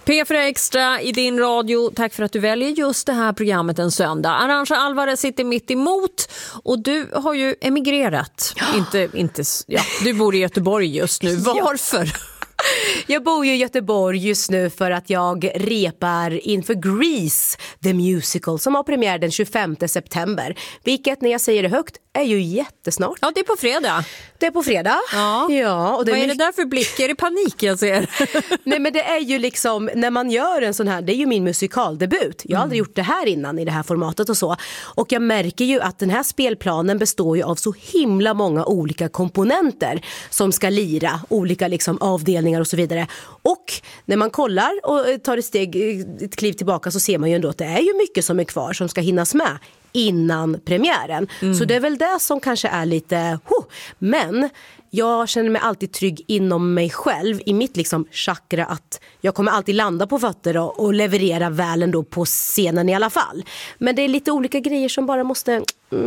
P4 Extra i din radio. Tack för att du väljer just det här programmet en söndag. Arantxa Alvarez sitter mitt emot och du har ju emigrerat. Du bor i Göteborg just nu. Varför? Jag bor ju i Göteborg just nu för att jag repar inför Grease, the musical, som har premiär den 25 september. Vilket, när jag säger det högt, är ju jättesnart. Ja, det är på fredag. Det är på fredag. Ja. Och vad är det där för blick? Är det panik jag ser? Nej, men det är ju liksom, när man gör en sån här, det är ju min musikaldebut. Jag har aldrig gjort det här innan i det här formatet och så. Och jag märker ju att den här spelplanen består ju av så himla många olika komponenter som ska lira, olika liksom avdelningar och så vidare. Och när man kollar och tar ett kliv tillbaka så ser man ju ändå att det är ju mycket som är kvar som ska hinnas med innan premiären. Så det är väl det som kanske är lite... Men jag känner mig alltid trygg inom mig själv, i mitt liksom chakra, att jag kommer alltid landa på fötter och leverera väl ändå på scenen i alla fall. Men det är lite olika grejer som bara måste...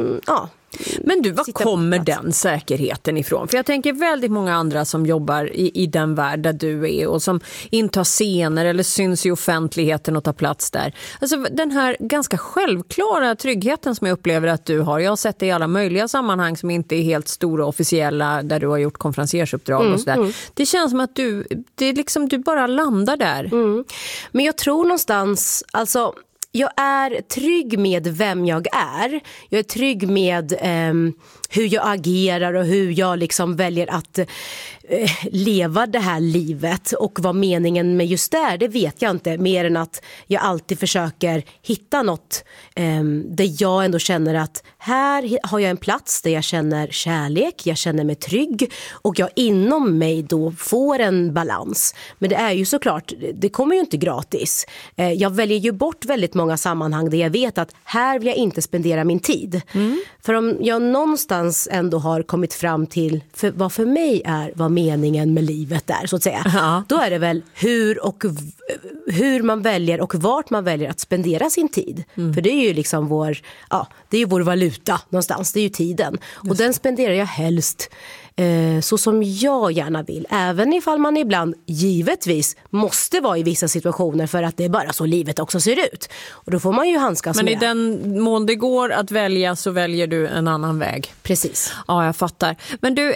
Men du, var kommer den säkerheten ifrån? För jag tänker väldigt många andra som jobbar i den värld där du är och som intar scener eller syns i offentligheten och tar plats där. Alltså den här ganska självklara tryggheten som jag upplever att du har. Jag har sett det i alla möjliga sammanhang som inte är helt stora och officiella, där du har gjort konferensersuppdrag och sådär. Det känns som att du bara landar där. Men jag tror någonstans, alltså... Jag är trygg med vem jag är. Jag är trygg med hur jag agerar och hur jag liksom väljer att leva det här livet. Och vad meningen med just det vet jag inte. Mer än att jag alltid försöker hitta något där jag ändå känner att här har jag en plats där jag känner kärlek, jag känner mig trygg och jag inom mig då får en balans. Men det är ju såklart, det kommer ju inte gratis. Jag väljer ju bort väldigt många sammanhang där jag vet att här vill jag inte spendera min tid. För om jag någonstans ändå har kommit fram till vad för mig är vad meningen med livet är, så att säga. Då är det väl hur man väljer och vart man väljer att spendera sin tid. För det är ju liksom vår valuta någonstans, det är ju tiden. Och den spenderar jag helst så som jag gärna vill. Även ifall man ibland givetvis måste vara i vissa situationer för att det är bara så livet också ser ut. Och då får man ju handskas med. Men i den mån det går att välja så väljer du en annan väg. Precis. Ja, jag fattar. Men du,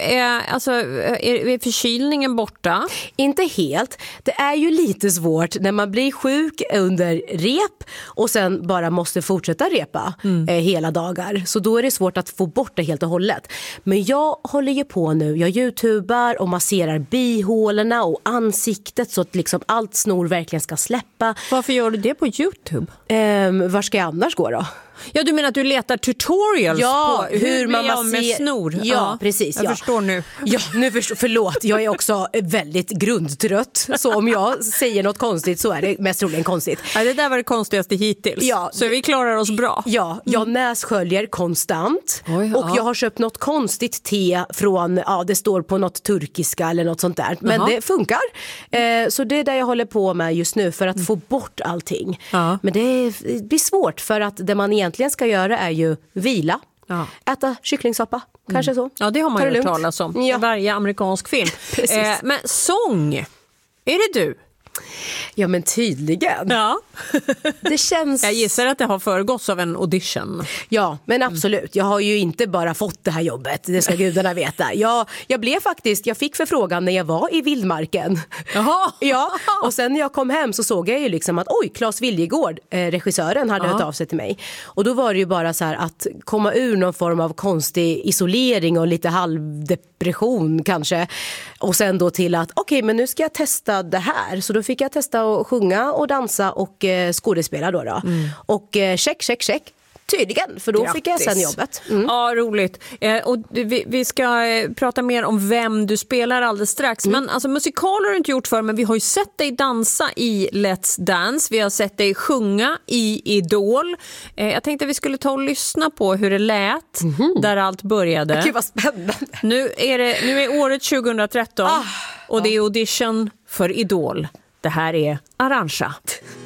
är förkylningen borta? Inte helt. Det är ju lite svårt när man blir sjuk under rep och sen bara måste fortsätta repa hela dagar. Så då är det svårt att få bort det helt och hållet. Men jag håller ju på nu. Jag youtubar och masserar bihålorna och ansiktet så att liksom allt snor verkligen ska släppa. Varför gör du det på YouTube? Var ska jag annars gå då? Ja, du menar att du letar tutorials på hur man med snor? Ja, precis. Jag förstår nu. Ja, förlåt. Jag är också väldigt grundtrött. Så om jag säger något konstigt så är det mest troligen konstigt. Ja, det där var det konstigaste hittills. Ja, så vi klarar oss bra. Ja, jag nässköljer konstant. Och jag har köpt något konstigt te från, det står på något turkiska eller något sånt där. Men det funkar. Så det är det jag håller på med just nu för att få bort allting. Men det blir svårt för att det man egentligen ska göra är ju vila. Äta kycklingsoppa, kanske så. Ja, det har man ju hört talas om i varje amerikansk film. Men sång, är det du? Ja, men tydligen. Ja. Det känns... Jag gissar att det har föregåtts av en audition. Ja, men absolut. Jag har ju inte bara fått det här jobbet. Det ska gudarna veta. Jag fick förfrågan när jag var i vildmarken. Jaha. Ja, och sen när jag kom hem så såg jag ju liksom att Claes Viljegård, regissören, hade hört av sig till mig. Och då var det ju bara så här att komma ur någon form av konstig isolering och lite halvdepression kanske. Och sen då till att men nu ska jag testa det här. Så då fick jag testa att sjunga och dansa och skådespela då. Och check. Tydligen, för då fick jag sen jobbet. Ja, roligt. Och vi ska prata mer om vem du spelar alldeles strax. Men alltså, musikaler har du inte gjort för, men vi har ju sett dig dansa i Let's Dance. Vi har sett dig sjunga i Idol. Jag tänkte att vi skulle ta och lyssna på hur det lät där allt började. Gud, vad spännande. Nu är året 2013 och det är audition för Idol. Det här är Arantxa.